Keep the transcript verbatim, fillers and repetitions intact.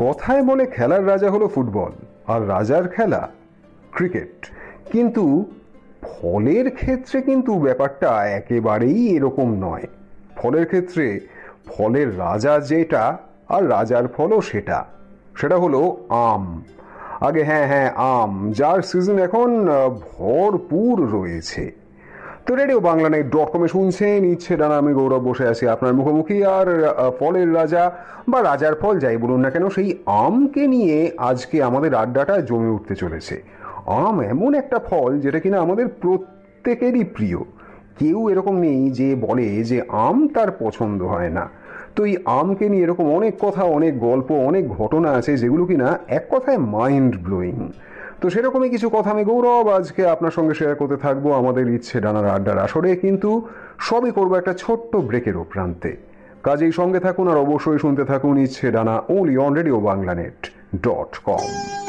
কথায় বলে খেলার রাজা হলো ফুটবল আর রাজার খেলা ক্রিকেট, কিন্তু ফলের ক্ষেত্রে কিন্তু ব্যাপারটা একেবারেই এরকম নয়। ফলের ক্ষেত্রে ফলের রাজা যেটা আর রাজার ফলও সেটা, সেটা হলো আম। আগে হ্যাঁ হ্যাঁ আম, যার সিজন এখন ভরপুর রয়েছে। তো রেডিও বাংলা নাইট ডট কমে শুনছেন ইচ্ছে ডানা, আমি গৌরব বসে আছি আপনার মুখোমুখি। আর ফলের রাজা বা রাজার ফল যাই বলুন না কেন, সেই আমকে নিয়ে আজকে আমাদের আড্ডাটা জমে উঠতে চলেছে। আম এমন একটা ফল যেটা কিনা আমাদের প্রত্যেকেরই প্রিয়। কেউ এরকম নেই যে বলে যে আম তার পছন্দ হয় না। তো এই আমকে নিয়ে এরকম অনেক কথা, অনেক গল্প, অনেক ঘটনা আছে যেগুলো কিনা এক কথায় মাইন্ড ব্লোয়িং। তো সেরকমই কিছু কথা আমি গৌরব আজকে আপনার সঙ্গে শেয়ার করতে থাকবো আমাদের ইচ্ছে ডানার আড্ডার আসরে, কিন্তু সবই করবো একটা ছোট্ট ব্রেকের প্রান্তে। কাজেই সঙ্গে থাকুন আর অবশ্যই শুনতে থাকুন ইচ্ছে ডানা, only on radio Bangla net dot com.